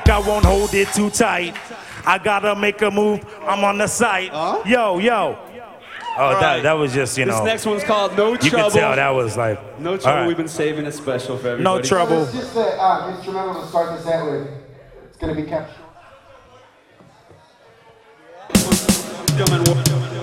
I won't hold it too tight. I gotta make a move, I'm on the site. Yo. Oh, right. that was just, you know. This next one's called No Trouble. You can tell that was like. No Trouble, right. we've been saving it special for everybody. No Trouble. It's just the instrumental to start the set with. It's gonna be kept short.